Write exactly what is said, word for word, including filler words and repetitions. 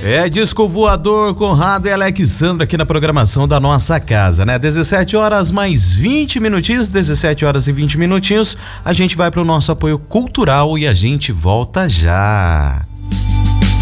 É, disco voador, Conrado e Alexandre aqui na programação da nossa casa, né? dezessete horas mais vinte minutinhos, dezessete horas e vinte minutinhos, a gente vai pro nosso apoio cultural e a gente volta já.